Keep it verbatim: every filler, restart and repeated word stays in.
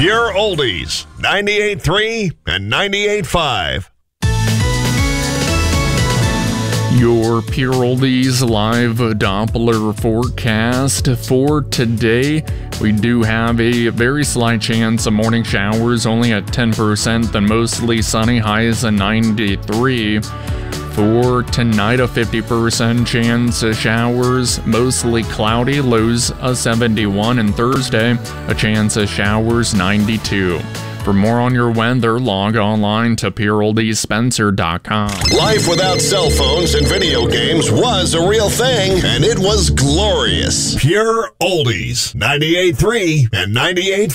Pure Oldies, ninety-eight point three and ninety-eight point five. Your Pure Oldies live Doppler forecast for today. We do have a very slight chance of morning showers, only at ten percent, then mostly sunny, highs at ninety-three. For tonight, a fifty percent chance of showers, mostly cloudy, lows of seventy-one, and Thursday, a chance of showers, ninety-two. For more on your weather, log online to pure oldies spencer dot com. Life without cell phones and video games was a real thing, and it was glorious. Pure Oldies, ninety-eight point three and ninety-eight point five.